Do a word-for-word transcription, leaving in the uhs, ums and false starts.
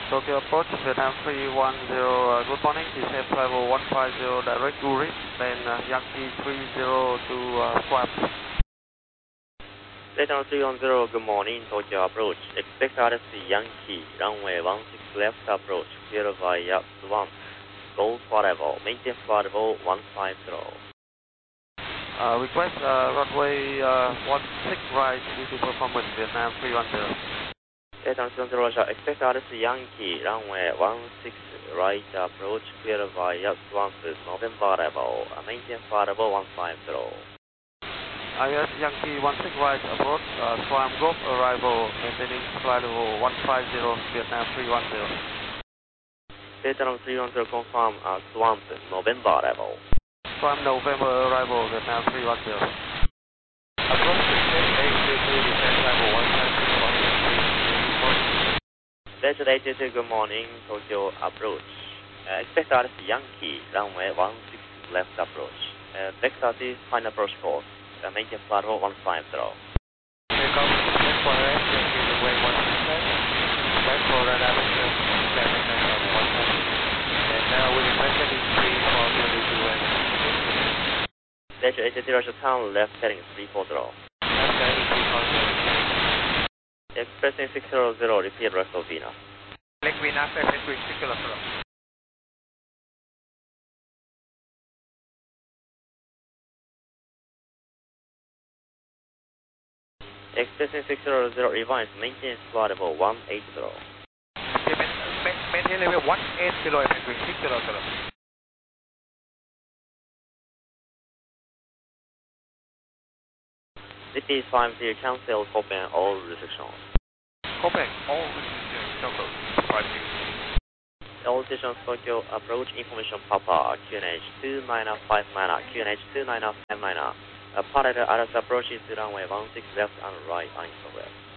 Tokyo approach, Vietnam three one zero, uh, good morning, descent level one five zero, direct to reach, then uh, Yankee three zero to uh, swap. Vietnam three one zero, good morning, Tokyo approach, expect R S C Yankee, runway one six left approach, clear via swamp, go for level, maintain for level one five zero. Uh, request uh, runway uh, one six right, easy performance, Vietnam three one zero. Vietnam three one zero, Roger, expect R S C Yankee, runway one six right approach, clear via swamp, November level, maintain for level one five zero. I S Yankee one six right approach, uh, swamp group arrival, maintaining flight level one five zero, Vietnam three one zero. Vietnam three one zero, confirm uh, swamp, November level. Swamp November arrival, Vietnam three one zero. Approach eight two two, descent level one five zero. Delta eight two two, good morning, Tokyo approach. Uh, expect R S C Yankee, runway one six left approach. Uh, Vector is final approach course, uh, maintain flight level one five zero. Here comes left for right, Yankee runway one six left. Left for right approach, left descent level one five zero. And now we request heading three four zero to west. Delta eight two two, Roger, town left heading three four zero. Left heading three four zero. Expressing six zero zero, repeat rest of Venus. Lake Venus, F N six zero zero. Expressing six zero zero, revise, maintain flight level one eight zero. Maintain level one eight zero, F N six zero zero. C P five zero, cancel, copy all restrictions. Copy all restrictions, cancel, five zero. All stations, Tokyo approach information Papa, Q N H two nine five nine, Q N H two nine five nine. Uh, pilot R S approaches to runway one six left and right, and west.